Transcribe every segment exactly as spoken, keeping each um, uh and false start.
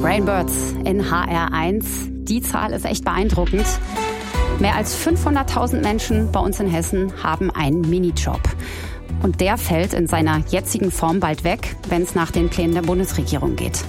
Brainbirds in H R eins. Die Zahl ist echt beeindruckend. Mehr als fünfhunderttausend Menschen bei uns in Hessen haben einen Minijob. Und der fällt in seiner jetzigen Form bald weg, wenn es nach den Plänen der Bundesregierung geht.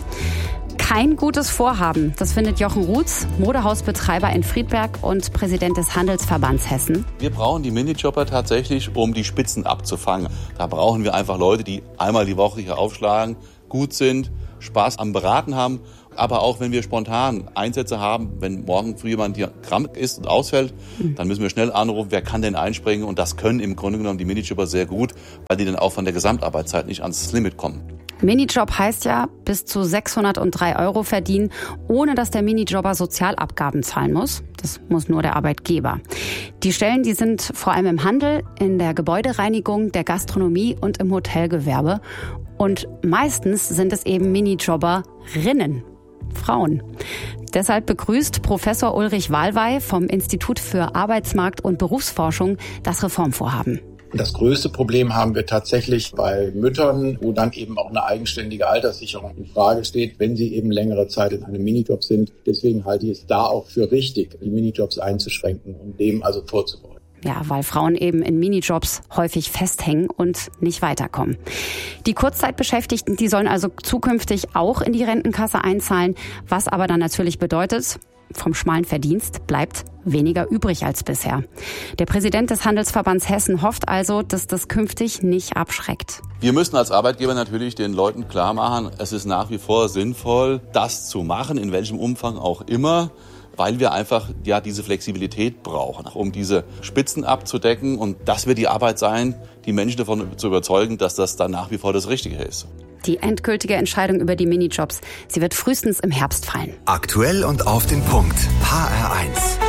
Kein gutes Vorhaben, das findet Jochen Ruetz, Modehausbetreiber in Friedberg und Präsident des Handelsverbands Hessen. Wir brauchen die Minijobber tatsächlich, um die Spitzen abzufangen. Da brauchen wir einfach Leute, die einmal die Woche hier aufschlagen, gut sind, Spaß am Beraten haben. Aber auch wenn wir spontan Einsätze haben, wenn morgen früh jemand hier krank ist und ausfällt, dann müssen wir schnell anrufen, wer kann denn einspringen. Und das können im Grunde genommen die Minijobber sehr gut, weil die dann auch von der Gesamtarbeitszeit nicht ans Limit kommen. Minijob heißt ja bis zu sechshundertdrei Euro verdienen, ohne dass der Minijobber Sozialabgaben zahlen muss. Das muss nur der Arbeitgeber. Die Stellen, die sind vor allem im Handel, in der Gebäudereinigung, der Gastronomie und im Hotelgewerbe. Und meistens sind es eben Minijobberinnen. Frauen. Deshalb begrüßt Professor Ulrich Wallweih vom Institut für Arbeitsmarkt- und Berufsforschung das Reformvorhaben. Das größte Problem haben wir tatsächlich bei Müttern, wo dann eben auch eine eigenständige Alterssicherung in Frage steht, wenn sie eben längere Zeit in einem Minijob sind. Deswegen halte ich es da auch für richtig, die Minijobs einzuschränken und dem also vorzubeugen. Ja, weil Frauen eben in Minijobs häufig festhängen und nicht weiterkommen. Die Kurzzeitbeschäftigten, die sollen also zukünftig auch in die Rentenkasse einzahlen, was aber dann natürlich bedeutet, vom schmalen Verdienst bleibt weniger übrig als bisher. Der Präsident des Handelsverbands Hessen hofft also, dass das künftig nicht abschreckt. Wir müssen als Arbeitgeber natürlich den Leuten klar machen, es ist nach wie vor sinnvoll, das zu machen, in welchem Umfang auch immer, weil wir einfach ja diese Flexibilität brauchen, um diese Spitzen abzudecken. Und das wird die Arbeit sein, die Menschen davon zu überzeugen, dass das dann nach wie vor das Richtige ist. Die endgültige Entscheidung über die Minijobs, sie wird frühestens im Herbst fallen. Aktuell und auf den Punkt. H R eins.